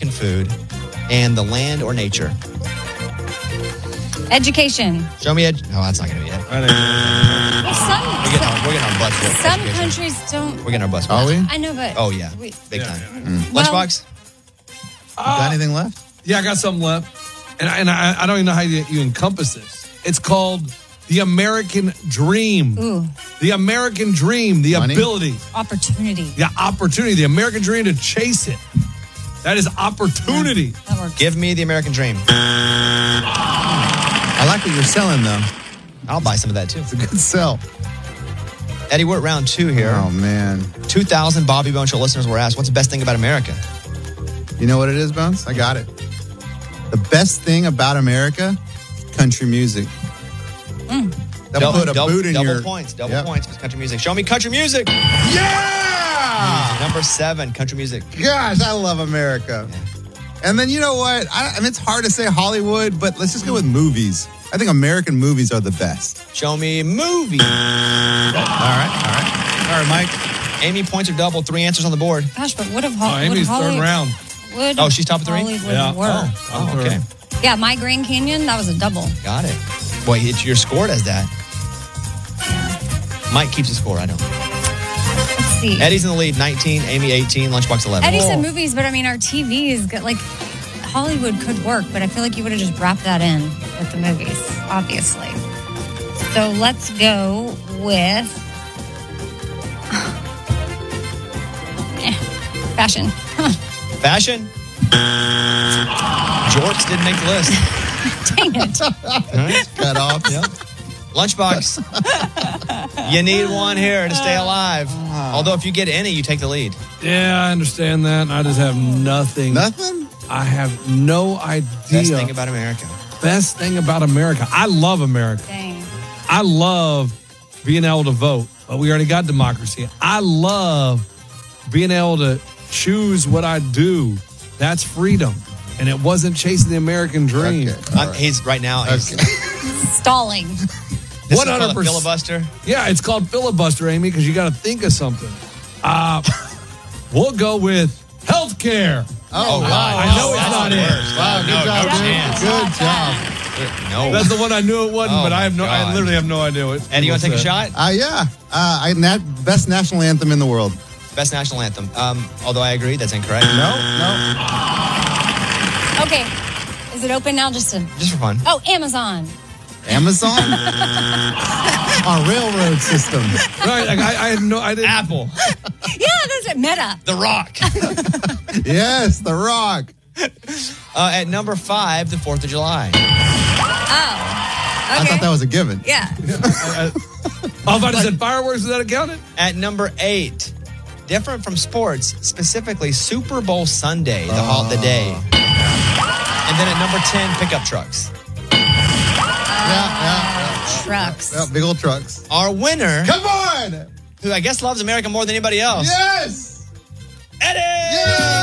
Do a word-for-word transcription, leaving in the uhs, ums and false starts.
American food, and the land or nature? Education. Show me ed. Oh, that's not going to be it. Well, some, We're getting our, we're getting our butts whooped. some Education. countries don't. We're getting our butts Are whooped. we? I know, but. Oh, yeah. We, Big Yeah, time. yeah. Mm. Well- Lunchbox? Got anything left? Yeah, I got something left. And I, and I, I don't even know how you, you encompass this. It's called the American Dream. Ooh, The American Dream, the Money? ability, opportunity. the opportunity, the American Dream to chase it. That is opportunity. That works. Give me the American dream. I like what you're selling, though. I'll buy some of that, too. It's a good sell. Eddie, we're at round two here. Oh, man. two thousand Bobby Bone Show listeners were asked, what's the best thing about America? You know what it is, Bones? I got it. The best thing about America, country music. Mm. That double put a double, boot in double your... points. Double Yep. points for country music. Show me country music. Yeah! Number seven, country music. Gosh, I love America. And then you know what? I, I mean, it's hard to say Hollywood, but let's just go with movies. I think American movies are the best. Show me movie. All right, all right. All right, Mike. Amy, points are double. Three answers on the board. Gosh, but what if Oh, Hollywood? Amy's third round. Would Oh, she's top of three? Hollywood Yeah. work? Oh. Oh, okay. Yeah, my Grand Canyon, that was a double. Got it. Boy, it's your score as that. Mike keeps the score. I don't. Let's see. Eddie's in the lead, nineteen. Amy, eighteen. Lunchbox, eleven. Eddie said movies, but I mean, our T V is good. Like, Hollywood could work, but I feel like you would have just wrapped that in with the movies, obviously. So let's go with eh, fashion. Fashion. Jorts didn't make the list. Dang it. Cut off. Yep. Lunchbox. You need one here to stay alive. Although if you get any, you take the lead. Yeah, I understand that. I just have nothing. Nothing? I have no idea. Best thing about America. Best thing about America. I love America. Dang. I love being able to vote, but we already got democracy. I love being able to choose what I do. That's freedom. And it wasn't chasing the American dream. Okay. I'm, he's right now. He's, Okay. Stalling. This is called a one hundred percent filibuster. Yeah, it's called filibuster, Amy, because you got to think of something. Uh, we'll go with healthcare. Oh, God. I know it's That's not the it. worst. Wow, good no, job, no dude. chance. Good job. No. That's the one I knew it wasn't, Oh, but I have no. my I God. literally have no idea what. Eddie, you want to take a what's shot? Uh, yeah. Uh, I, nat- best national anthem in the world. Best national anthem. Um, although I agree, that's incorrect. No, no. Okay. Is it open now? Just to. Just for fun. Oh, Amazon. Amazon? Our railroad system. that? Right, like, I, I had no. I didn't. Apple. Yeah, that's it. Meta. The Rock. Yes, The Rock. Uh, at number five, the fourth of July. Oh. I Okay. thought that was a given. Yeah. Oh, if I said fireworks, is that accounted? At number eight, different from sports, specifically Super Bowl Sunday, the, hol- the day. And then at number ten, pickup trucks. Yeah, yeah, Trucks. yeah. Big old trucks. Our winner, Come on! who I guess loves America more than anybody else, Yes! Eddie! Yeah!